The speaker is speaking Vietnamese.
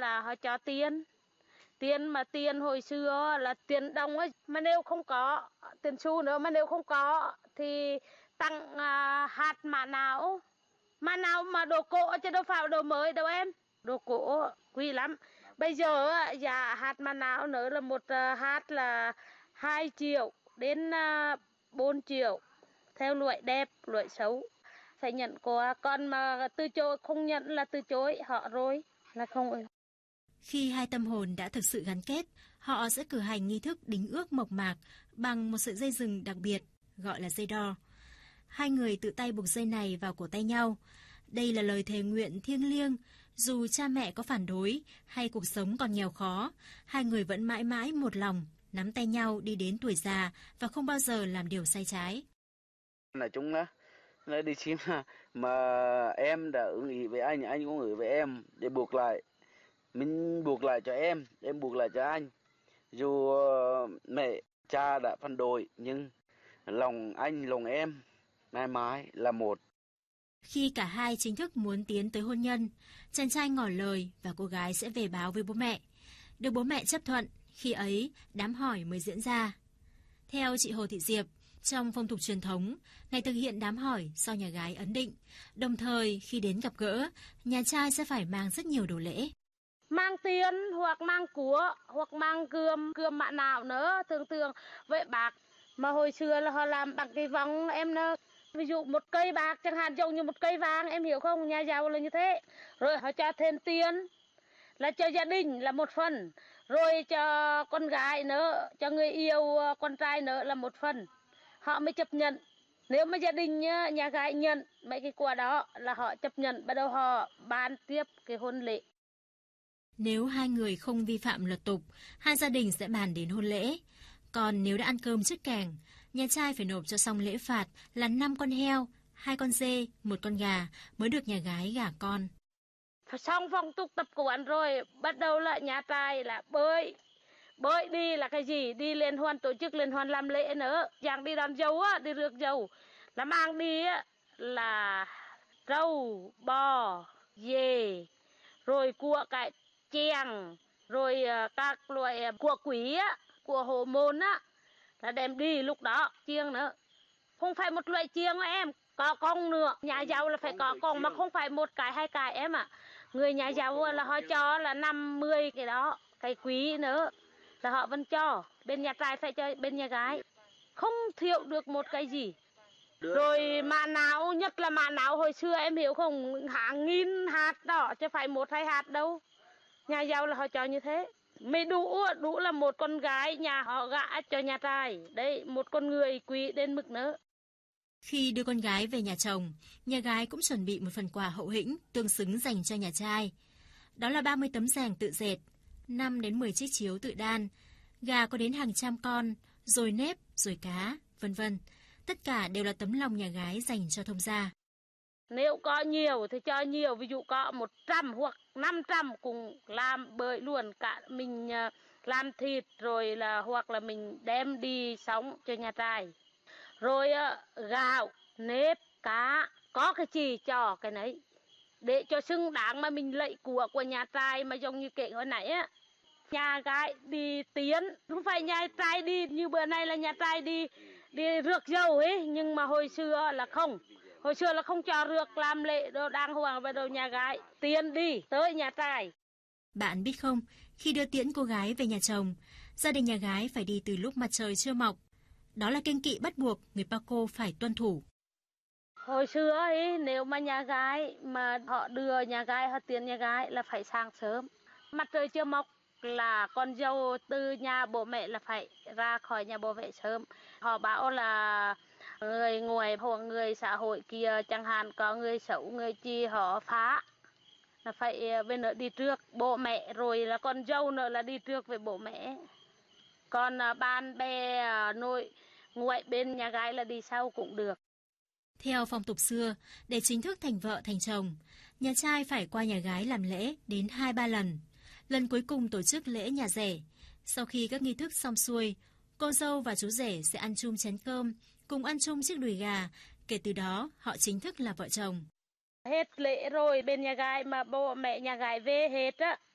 là họ cho tiền. Tiền hồi xưa là tiền đồng ấy, mà nếu không có tiền xu nữa, mà nếu không có thì tặng hạt mã não mà đồ cổ chứ đâu phải đồ mới đâu em, đồ cổ quý lắm. Bây giờ giá hạt mã não nữa là một hạt là 2 triệu đến 4 triệu theo loại đẹp, loại xấu phải nhận quà, còn mà từ chối không nhận là từ chối họ rồi, là không. Khi hai tâm hồn đã thực sự gắn kết, họ sẽ cử hành nghi thức đính ước mộc mạc bằng một sợi dây rừng đặc biệt, gọi là dây đo. Hai người tự tay buộc dây này vào cổ tay nhau. Đây là lời thề nguyện thiêng liêng, dù cha mẹ có phản đối hay cuộc sống còn nghèo khó, hai người vẫn mãi mãi một lòng, nắm tay nhau đi đến tuổi già và không bao giờ làm điều sai trái. Nói chung là đi xin mà em đã ưng ý với anh cũng ưng với em để buộc lại. Mình buộc lại cho em buộc lại cho anh. Dù mẹ, cha đã phản đối, nhưng lòng anh, lòng em mãi mãi là một. Khi cả hai chính thức muốn tiến tới hôn nhân, chàng trai ngỏ lời và cô gái sẽ về báo với bố mẹ. Được bố mẹ chấp thuận, khi ấy đám hỏi mới diễn ra. Theo chị Hồ Thị Diệp, trong phong tục truyền thống, ngày thực hiện đám hỏi do nhà gái ấn định. Đồng thời, khi đến gặp gỡ, nhà trai sẽ phải mang rất nhiều đồ lễ. Mang tiền hoặc mang của hoặc mang cườm mã nào nữa, thường vậy bạc mà hồi xưa là họ làm bằng cái vòng em nữa. Ví dụ một cây bạc chẳng hạn giống như một cây vàng, em hiểu không, nhà giàu là như thế. Rồi họ cho thêm tiền là cho gia đình là một phần, rồi cho con gái nữa, cho người yêu con trai nữa là một phần, họ mới chấp nhận. Nếu mà gia đình nhà gái nhận mấy cái quà đó là họ chấp nhận, bắt đầu họ bàn tiếp cái hôn lễ. Nếu hai người không vi phạm luật tục, hai gia đình sẽ bàn đến hôn lễ. Còn nếu đã ăn cơm trước kèng, nhà trai phải nộp cho xong lễ phạt là 5 con heo, 2 con dê, 1 con gà mới được nhà gái gả con. Xong phong tục tập quán rồi, bắt đầu là nhà trai là bơi đi là cái gì, đi liên hoan, tổ chức liên hoan làm lễ nữa, dạng đi đón dâu á, đi rước dâu, là mang đi á là trâu, bò, dê, rồi cua cải chèn, rồi các loại của quý á, của hồ môn á, là đem đi lúc đó, chiêng nữa. Không phải một loại chiêng em, có con nữa, nhà giàu là phải có con mà không phải một cái hai cái em ạ. Người nhà giàu là họ cho là 50 cái đó, cái quý nữa là họ vẫn cho, bên nhà trai phải cho bên nhà gái, không thiếu được một cái gì. Rồi mã não, nhất là mã não hồi xưa em hiểu không, hàng nghìn hạt đó, chứ phải 1-2 hạt đâu. Nhà giàu là họ cho như thế. Mới đủ là một con gái nhà họ gả cho nhà trai, đấy, một con người quý đến mức nữa. Khi đưa con gái về nhà chồng, nhà gái cũng chuẩn bị một phần quà hậu hĩnh tương xứng dành cho nhà trai. Đó là 30 tấm giàng tự dệt, 5 đến 10 chiếc chiếu tự đan, gà có đến hàng trăm con, rồi nếp, rồi cá, vân vân. Tất cả đều là tấm lòng nhà gái dành cho thông gia. Nếu có nhiều thì cho nhiều, ví dụ có 100 hoặc 500 cùng làm bơi luôn, cả mình làm thịt rồi là hoặc là mình đem đi sống cho nhà trai. Rồi gạo, nếp, cá, có cái gì cho cái nấy. Để cho xứng đáng mà mình lấy của nhà trai mà giống như kể hồi nãy á. Nhà gái đi tiến, không phải nhà trai đi như bữa nay là nhà trai đi rước dâu ấy, nhưng mà hồi xưa là không. Hồi xưa là không cho rước làm lễ đồ đàng hoàng, vào đầu nhà gái tiến đi tới nhà trai. Bạn biết không, khi đưa tiễn cô gái về nhà chồng, gia đình nhà gái phải đi từ lúc mặt trời chưa mọc. Đó là kiêng kỵ bắt buộc người Paco phải tuân thủ. Hồi xưa ấy, nếu mà nhà gái mà họ đưa nhà gái, họ tiễn nhà gái là phải sáng sớm. Mặt trời chưa mọc là con dâu từ nhà bố mẹ là phải ra khỏi nhà bố mẹ sớm. Họ bảo là người ngoài hoặc người xã hội kia chẳng hạn, có người xấu người chi họ phá, là phải bên nữa đi trước bố mẹ, rồi là con dâu nữa là đi trước với bố mẹ. Còn bạn bè nội ngoại bên nhà gái là đi sau cũng được. Theo phong tục xưa, để chính thức thành vợ thành chồng, nhà trai phải qua nhà gái làm lễ đến 2-3 lần. Lần cuối cùng tổ chức lễ nhà rể. Sau khi các nghi thức xong xuôi, cô dâu và chú rể sẽ ăn chung chén cơm, cùng ăn chung chiếc đùi gà. Kể từ đó, họ chính thức là vợ chồng. Hết lễ rồi, bên nhà gái mà bố mẹ nhà gái về hết á,